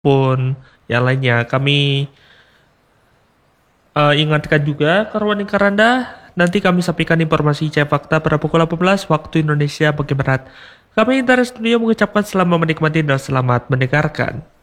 pun yang lainnya. Kami ingatkan juga ke ruang lingkar Anda, nanti kami sampaikan informasi cek fakta pada pukul 18 waktu Indonesia bagian Barat. Kami Intan Studio mengucapkan selamat menikmati dan selamat mendengarkan.